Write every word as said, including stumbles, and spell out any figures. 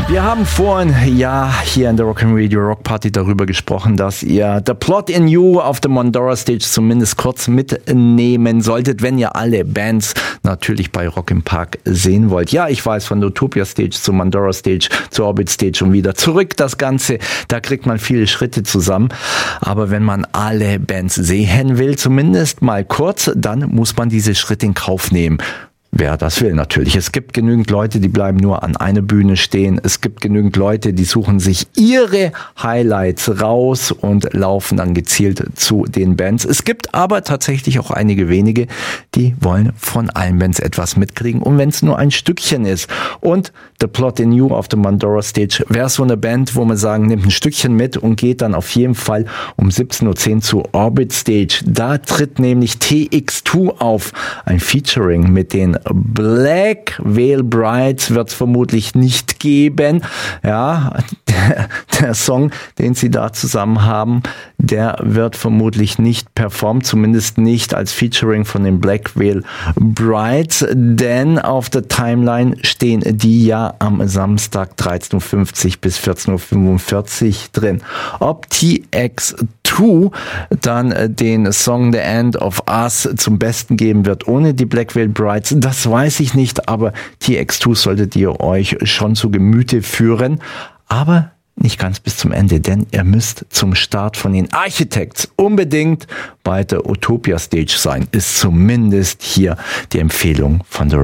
Wir haben vorhin ja hier in der Rock and Radio Rock Party darüber gesprochen, dass ihr The Plot in You auf der Mandora Stage zumindest kurz mitnehmen solltet, wenn ihr alle Bands natürlich bei Rock im Park sehen wollt. Ja, ich weiß, von der Utopia Stage zur Mandora Stage zur Orbit Stage und wieder zurück das Ganze, da kriegt man viele Schritte zusammen. Aber wenn man alle Bands sehen will, zumindest mal kurz, dann muss man diese Schritte in Kauf nehmen. Wer das will natürlich. Es gibt genügend Leute, die bleiben nur an einer Bühne stehen. Es gibt genügend Leute, die suchen sich ihre Highlights raus und laufen dann gezielt zu den Bands. Es gibt aber tatsächlich auch einige wenige, die wollen von allen Bands etwas mitkriegen. Und wenn es nur ein Stückchen ist. Und The Plot in You auf der Mandora Stage wäre so eine Band, wo man sagen, nimmt ein Stückchen mit und geht dann auf jeden Fall um siebzehn Uhr zehn zur Orbit Stage. Da tritt nämlich T X zwei auf. Ein Featuring mit den Black Veil Brides wird es vermutlich nicht geben. Ja, der, der Song, den sie da zusammen haben, der wird vermutlich nicht performt, zumindest nicht als Featuring von den Black Veil Brides, denn auf der Timeline stehen die ja am Samstag dreizehn Uhr fünfzig bis vierzehn Uhr fünfundvierzig drin. Ob T X zwei dann den Song The End of Us zum Besten geben wird ohne die Black Veil Brides, das weiß ich nicht, aber T X zwei solltet ihr euch schon zu Gemüte führen, aber nicht ganz bis zum Ende, denn ihr müsst zum Start von den Architects unbedingt bei der Utopia Stage sein, ist zumindest hier die Empfehlung von der